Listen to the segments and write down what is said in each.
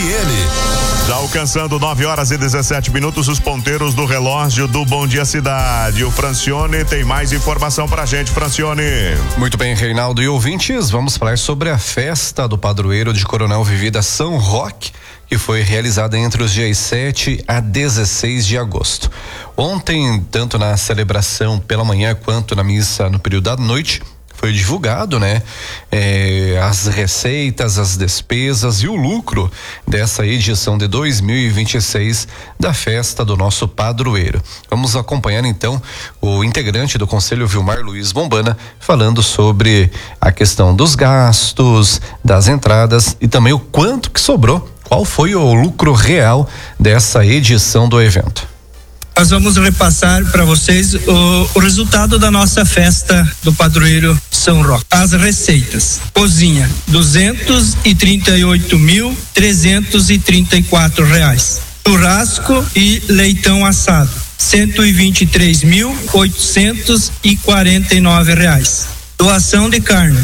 Já alcançando 9h17, os ponteiros do relógio do Bom Dia Cidade. O Francione tem mais informação pra gente, Francione. Muito bem, Reinaldo e ouvintes, vamos falar sobre a festa do padroeiro de Coronel Vivida São Roque, que foi realizada entre os dias 7 a 16 de agosto. Ontem, tanto na celebração pela manhã quanto na missa no período da noite, foi divulgado, né? As receitas, as despesas e o lucro dessa edição de 2026 da festa do nosso padroeiro. Vamos acompanhar então o integrante do Conselho, Vilmar Luiz Bombana, falando sobre a questão dos gastos, das entradas e também o quanto que sobrou, qual foi o lucro real dessa edição do evento. Nós vamos repassar para vocês o resultado da nossa festa do padroeiro São Roque. As receitas: cozinha, R$238.334. Churrasco e leitão assado, R$123.849. Doação de carne,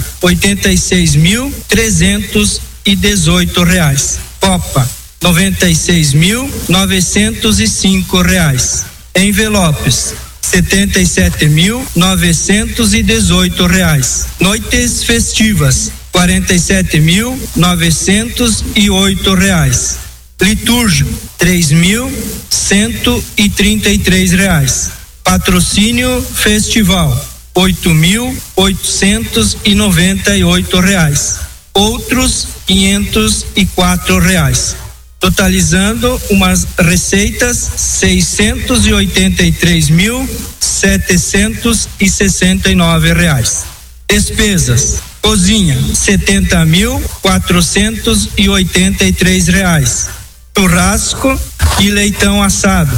R$86.318. Copa, R$96.905. Envelopes, R$77.918. Noites festivas, R$47.908. Litúrgico, R$3.133. Patrocínio festival, R$8.898. Outros, R$504. Totalizando umas receitas R$683.769. Despesas: cozinha, R$70.483. Churrasco e leitão assado,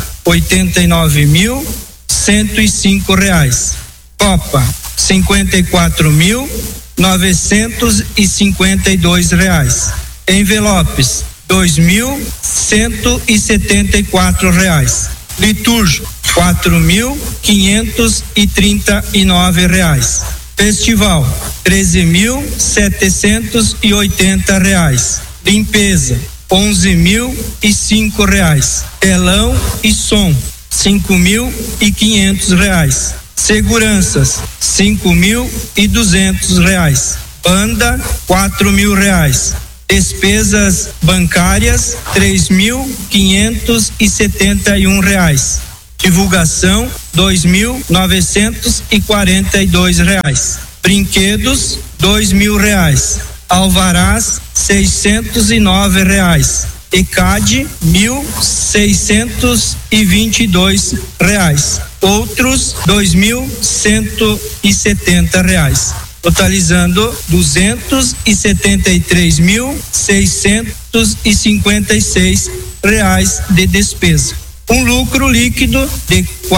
R$89.105. Copa, R$54.952. Envelopes, R$2.174. Litúrgico, R$4.539. Festival, R$13.780. Limpeza, R$11.005. Telão e som, R$5.500. Seguranças, R$5.200. Banda, R$4.000. Despesas bancárias, R$3.571. Divulgação, R$2.942. Brinquedos, R$2.000. Alvarás, R$609. ECAD, R$1.622. Outros, R$2.170. Totalizando R$273.656 de despesa. Um lucro líquido de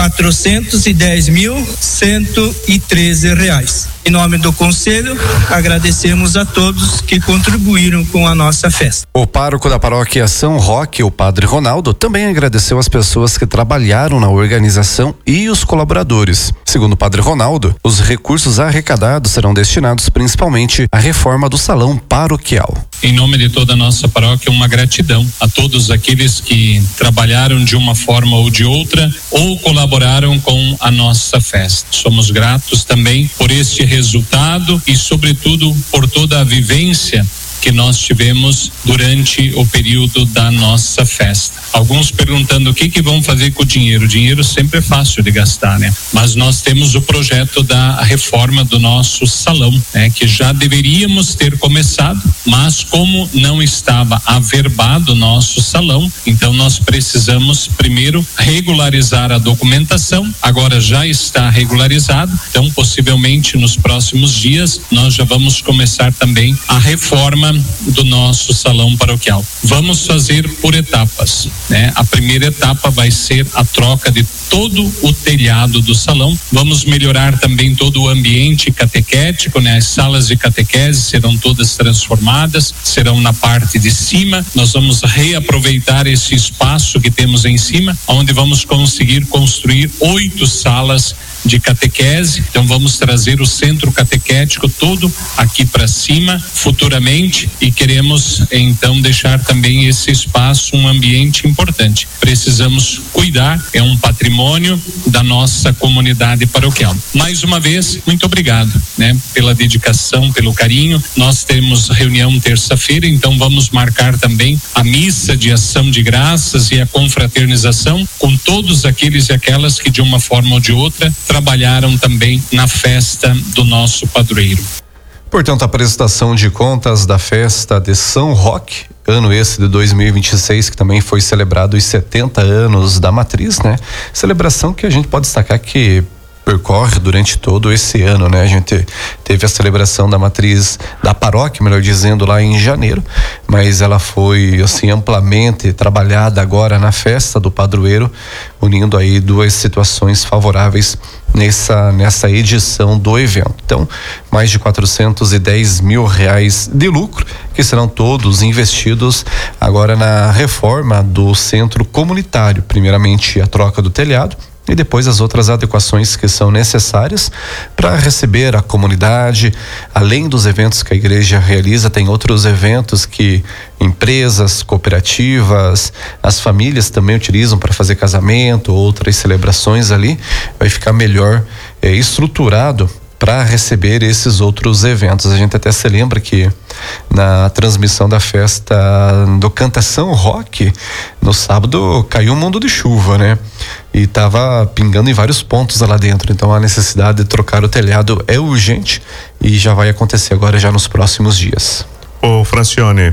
R$410.113. Em nome do Conselho, agradecemos a todos que contribuíram com a nossa festa. O pároco da paróquia São Roque, o padre Ronaldo, também agradeceu as pessoas que trabalharam na organização e os colaboradores. Segundo o padre Ronaldo, os recursos arrecadados serão destinados principalmente à reforma do salão paroquial. Em nome de toda a nossa paróquia, uma gratidão a todos aqueles que trabalharam de uma forma ou de outra ou colaboraram com a nossa festa. Somos gratos também por este resultado e, sobretudo, por toda a vivência que nós tivemos durante o período da nossa festa. Alguns perguntando o que vão fazer com o dinheiro. O dinheiro sempre é fácil de gastar, né? Mas nós temos o projeto da reforma do nosso salão, né? Que já deveríamos ter começado, mas como não estava averbado o nosso salão, então nós precisamos primeiro regularizar a documentação. Agora já está regularizado, então possivelmente nos próximos dias nós já vamos começar também a reforma do nosso salão paroquial. Vamos fazer por etapas, né? A primeira etapa vai ser a troca de todo o telhado do salão. Vamos melhorar também todo o ambiente catequético, né? As salas de catequese serão todas transformadas, serão na parte de cima. Nós vamos reaproveitar esse espaço que temos em cima, onde vamos conseguir construir 8 salas de catequese. Então vamos trazer o centro catequético todo aqui para cima futuramente, e queremos então deixar também esse espaço um ambiente importante. Precisamos cuidar, é um patrimônio da nossa comunidade paroquial. Mais uma vez, muito obrigado, né, pela dedicação, pelo carinho. Nós temos reunião terça-feira, então vamos marcar também a missa de ação de graças e a confraternização com todos aqueles e aquelas que de uma forma ou de outra trabalharam também na festa do nosso padroeiro. Portanto, a prestação de contas da festa de São Roque, ano esse de 2026, que também foi celebrado os 70 anos da matriz, né? Celebração que a gente pode destacar que percorre durante todo esse ano, né? A gente teve a celebração da matriz da paróquia, melhor dizendo, lá em janeiro, mas ela foi assim amplamente trabalhada agora na festa do padroeiro, unindo aí duas situações favoráveis nessa edição do evento. Então, mais de 410 mil reais de lucro, que serão todos investidos agora na reforma do centro comunitário, primeiramente a troca do telhado e depois as outras adequações que são necessárias para receber a comunidade. Além dos eventos que a igreja realiza, tem outros eventos que empresas, cooperativas, as famílias também utilizam para fazer casamento, outras celebrações ali. Vai ficar melhor estruturado para receber esses outros eventos. A gente até se lembra que na transmissão da festa do Canta São Roque, no sábado caiu um mundo de chuva, né? E tava pingando em vários pontos lá dentro. Então a necessidade de trocar o telhado é urgente e já vai acontecer agora já nos próximos dias. Ô Francione,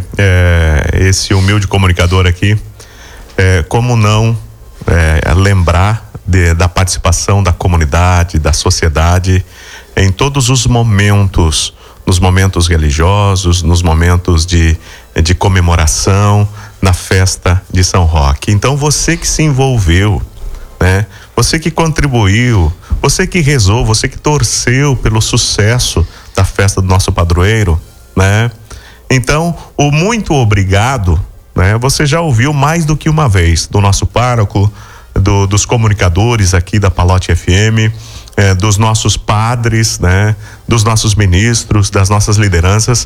esse humilde comunicador aqui, como não lembrar da participação da comunidade, da sociedade em todos os momentos, nos momentos religiosos, nos momentos de comemoração, na festa de São Roque. Então você que se envolveu, né? Você que contribuiu, você que rezou, você que torceu pelo sucesso da festa do nosso padroeiro, né? Então, o muito obrigado, né? Você já ouviu mais do que uma vez do nosso pároco, dos comunicadores aqui da Palote FM, dos nossos padres, né? Dos nossos ministros, das nossas lideranças,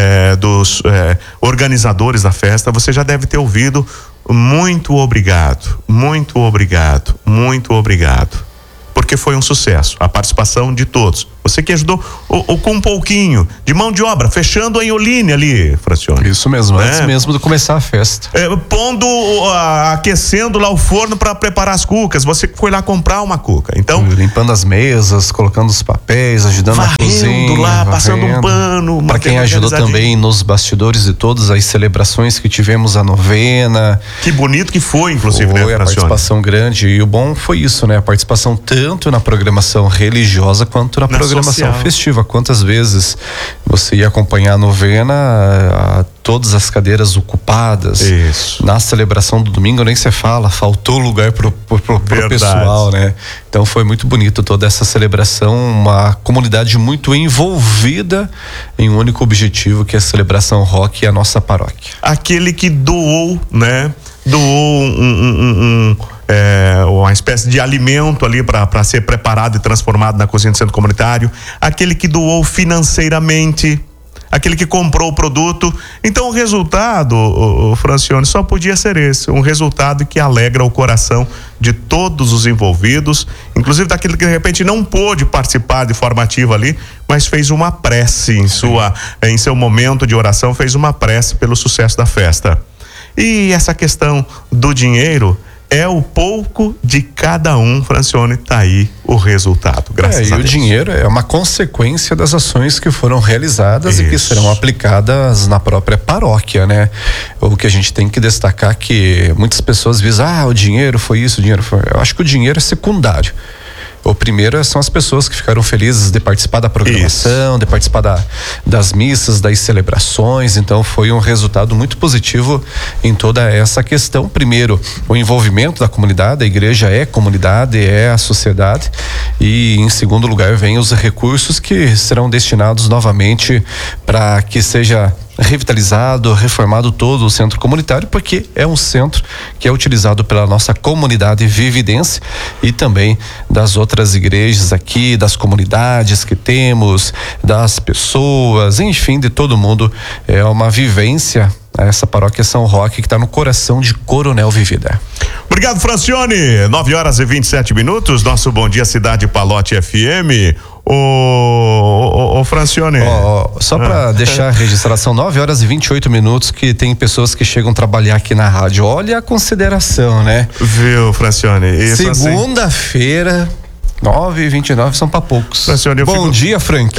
dos organizadores da festa. Você já deve ter ouvido muito obrigado, muito obrigado, muito obrigado, porque foi um sucesso a participação de todos. Você que ajudou com um pouquinho de mão de obra, fechando a Ioline ali, Francione. Isso mesmo, antes mesmo de começar a festa. Aquecendo lá o forno para preparar as cucas. Você foi lá comprar uma cuca. Então, limpando as mesas, colocando os papéis, ajudando na cozinha, lá, passando um pano. Para quem ajudou também nos bastidores de todas as celebrações que tivemos, a novena. Que bonito que foi, inclusive, foi, né, a participação grande. E o bom foi isso, né? A participação tanto na programação religiosa quanto na programação festiva. Quantas vezes você ia acompanhar a novena, todas as cadeiras ocupadas. Isso. Na celebração do domingo nem se fala, faltou lugar pro pessoal, né? Então foi muito bonito toda essa celebração, uma comunidade muito envolvida em um único objetivo, que é a celebração Roque e a nossa paróquia. Aquele que doou, né? Doou uma espécie de alimento ali para ser preparado e transformado na cozinha do centro comunitário, aquele que doou financeiramente, aquele que comprou o produto. Então o resultado, Francione, só podia ser esse, um resultado que alegra o coração de todos os envolvidos, inclusive daquele que de repente não pôde participar de forma ativa ali, mas fez uma prece em seu momento de oração, fez uma prece pelo sucesso da festa. E essa questão do dinheiro é o pouco de cada um, Francione, tá aí o resultado, graças a Deus. E o dinheiro é uma consequência das ações que foram realizadas. Isso. E que serão aplicadas na própria paróquia, né? O que a gente tem que destacar é que muitas pessoas visam, o dinheiro foi isso, o dinheiro foi... Eu acho que o dinheiro é secundário. O primeiro são as pessoas que ficaram felizes de participar da programação, isso, de participar das missas, das celebrações. Então foi um resultado muito positivo em toda essa questão. Primeiro, o envolvimento da comunidade, a igreja é comunidade, é a sociedade. E em segundo lugar vem os recursos que serão destinados novamente para que seja revitalizado, reformado todo o centro comunitário, porque é um centro que é utilizado pela nossa comunidade vividense e também das outras igrejas aqui, das comunidades que temos, das pessoas, enfim, de todo mundo. É uma vivência, essa paróquia São Roque, que está no coração de Coronel Vivida. Obrigado, Francione. 9h27, nosso Bom Dia Cidade Palote FM. Ô Francione. Só para deixar a registração, 9h28, que tem pessoas que chegam a trabalhar aqui na rádio. Olha a consideração, né? Viu, Francione? Segunda-feira, 9h29, são para poucos. Francione, Bom dia, Frank.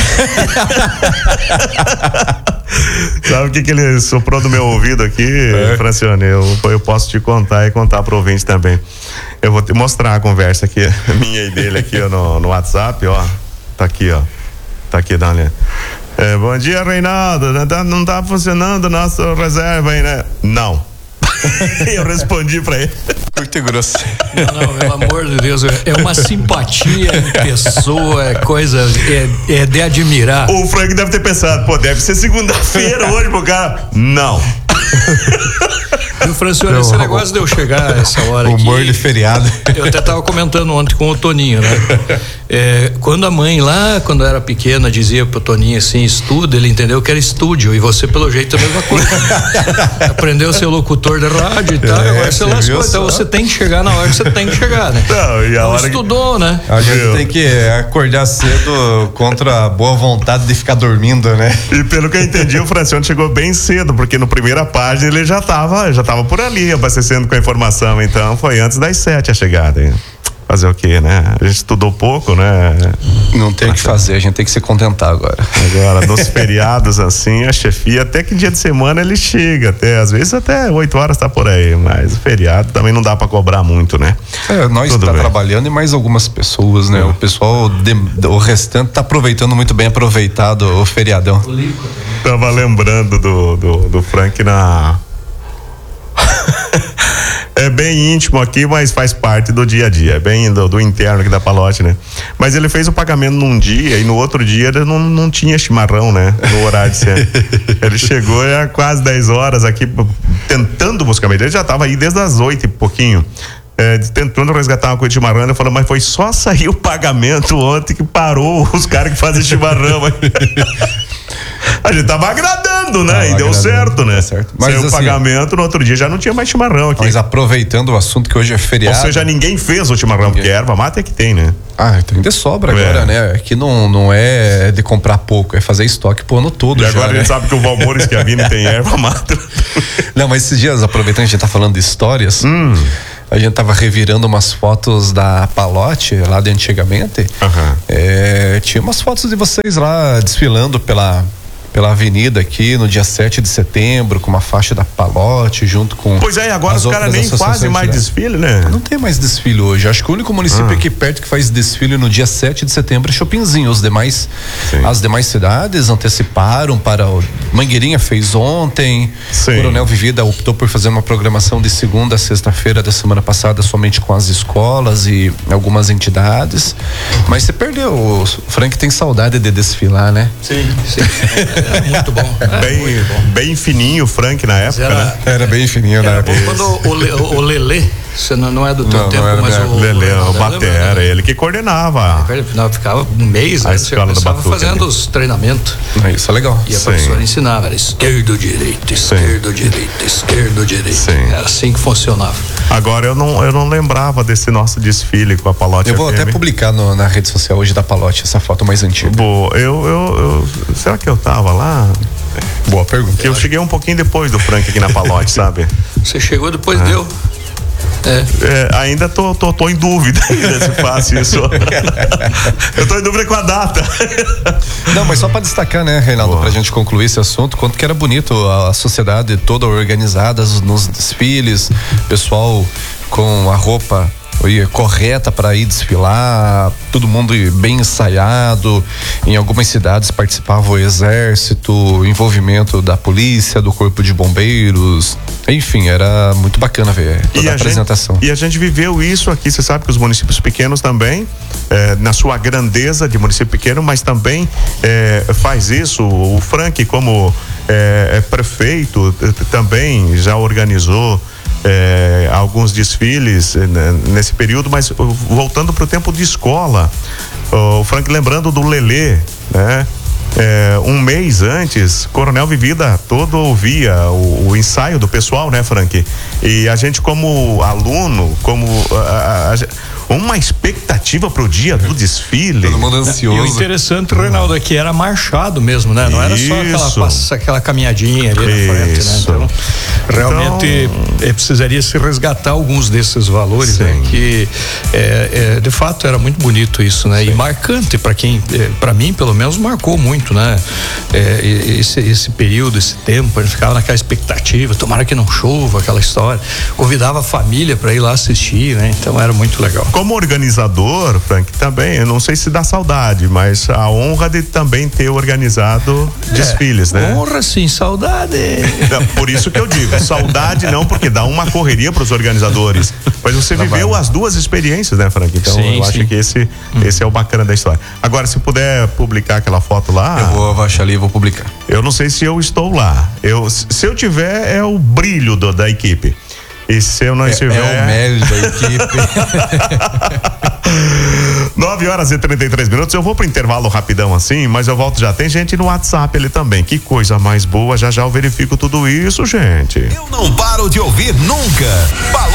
Sabe o que ele soprou no meu ouvido aqui, Francione? Eu posso te contar e contar pro ouvinte também. Eu vou te mostrar a conversa aqui, minha e dele aqui no WhatsApp, ó. Tá aqui, ó. Tá aqui, Dani. Bom dia, Reinaldo. Não tá funcionando nossa reserva aí, né? Não. Eu respondi pra ele. Muito grosso. Não, pelo amor de Deus, é uma simpatia em pessoa, é coisa, é de admirar. O Frank deve ter pensado, pô, deve ser segunda-feira hoje pro cara. Não. Viu, Francione, esse negócio de eu chegar essa hora aqui. Humor de feriado. Eu até tava comentando ontem com o Toninho, né? Quando a mãe lá, quando era pequena, dizia pro Toninho assim, estuda, ele entendeu que era estúdio, e você pelo jeito é a mesma coisa. Aprendeu a ser locutor de rádio e tal, agora você lascou, então você tem que chegar na hora que você tem que chegar, né? Não, e a hora estudou, né? A gente tem que acordar cedo contra a boa vontade de ficar dormindo, né? E pelo que eu entendi, o Francione chegou bem cedo, porque no primeira página ele já tava por ali, abastecendo com a informação, então foi antes das 7 a chegada, hein? Fazer o quê, né? A gente estudou pouco, né? Não tem o que fazer, a gente tem que se contentar agora. Agora, nos feriados assim, a chefia, até que dia de semana ele chega, às vezes até 8 horas tá por aí, mas o feriado também não dá pra cobrar muito, né? Nós tá trabalhando e mais algumas pessoas, né? O pessoal, o restante tá aproveitando muito bem, aproveitado o feriadão. Tava lembrando do Frank na... É bem íntimo aqui, mas faz parte do dia a dia, é bem do interno aqui da Palote, né? Mas ele fez o pagamento num dia e no outro dia ele não tinha chimarrão, né? No horário de ser. Ele chegou a quase 10 horas aqui tentando buscar, ele já tava aí desde as 8 e pouquinho. Tentando resgatar uma coisa de chimarrão, ele falou, mas foi só sair o pagamento ontem que parou os caras que fazem chimarrão. A gente tava agradando, né? E deu certo, né? Certo. Mas saiu o pagamento, no outro dia já não tinha mais chimarrão aqui. Mas aproveitando o assunto que hoje é feriado. Ou seja, ninguém fez o chimarrão, porque erva mata é que tem, né? Tem de sobra agora, né? Aqui não é de comprar pouco, é fazer estoque pro ano todo. E agora a gente sabe que o Valmores que a Vini tem erva mata. Não, mas esses dias, aproveitando que a gente tá falando de histórias, a gente tava revirando umas fotos da Palote lá de antigamente. Tinha umas fotos de vocês lá desfilando pela avenida aqui no dia 7 de setembro, com uma faixa da Palote junto com... Pois é, agora os caras nem fazem mais desfile, né? Não tem mais desfile hoje. Acho que o único município aqui perto que faz desfile no dia 7 de setembro é Chopinzinho. As demais cidades anteciparam para... Mangueirinha fez ontem. Coronel Vivida optou por fazer uma programação de segunda a sexta-feira da semana passada somente com as escolas e algumas entidades. Mas você perdeu. O Frank tem saudade de desfilar, né? Sim. Muito bom. Bem fininho o Frank na época, né? Era bem fininho na época. Quando o Lelê, você não é do teu tempo, mas o Lelê, o Batera, ele que coordenava. Ficava um mês, né? Você começava fazendo os treinamentos. Isso é legal. E a professora ensinava, era esquerdo, direito, esquerdo, direito, esquerdo, direito. Era assim que funcionava. Agora eu não lembrava desse nosso desfile com a Palote. Eu vou até publicar na rede social hoje da Palote, essa foto mais antiga. Boa, será que eu tava lá? Boa pergunta. Porque eu cheguei um pouquinho depois do Frank aqui na Palote, sabe? Você chegou depois deu. Ainda tô em dúvida se faço isso. Eu tô em dúvida com a data. Não, mas só para destacar, né, Reinaldo, pra gente concluir esse assunto, quanto que era bonito a sociedade toda organizada nos desfiles, pessoal com a roupa correta para ir desfilar, todo mundo bem ensaiado. Em algumas cidades participava o exército, o envolvimento da polícia, do corpo de bombeiros, enfim, era muito bacana ver toda a apresentação. E a gente viveu isso aqui, você sabe que os municípios pequenos também, na sua grandeza de município pequeno, mas também faz isso. O Frank, como prefeito também já organizou alguns desfiles nesse período, mas voltando para o tempo de escola, o Frank lembrando do Lelê, né? Um mês antes, Coronel Vivida todo ouvia o ensaio do pessoal, né, Frank? E a gente como aluno, como uma expectativa pro dia do desfile. Todo mundo ansioso. E o interessante, Reinaldo, é que era marchado mesmo, né? Não era só aquela caminhadinha ali na frente, né? Então, realmente precisaria se resgatar alguns desses valores, né? Que de fato era muito bonito isso, né? Sim. E marcante para mim, pelo menos, marcou muito, né? Esse período, esse tempo, a gente ficava naquela expectativa, tomara que não chova, aquela história. Convidava a família para ir lá assistir, né? Então era muito legal. Como organizador, Frank, também, eu não sei se dá saudade, mas a honra de também ter organizado desfiles, né? Honra sim, saudade. Por isso que eu digo, saudade não, porque dá uma correria para os organizadores. Mas você viveu as duas experiências, né, Frank? Então eu acho que esse é o bacana da história. Agora, se puder publicar aquela foto lá. Eu vou baixar ali e vou publicar. Eu não sei se eu estou lá. Se eu tiver, é o brilho da equipe. E se eu não estiver. É o mérito da equipe. 9h33. Eu vou pro intervalo rapidão assim, mas eu volto já. Tem gente no WhatsApp ali também. Que coisa mais boa. Já eu verifico tudo isso, gente. Eu não paro de ouvir nunca.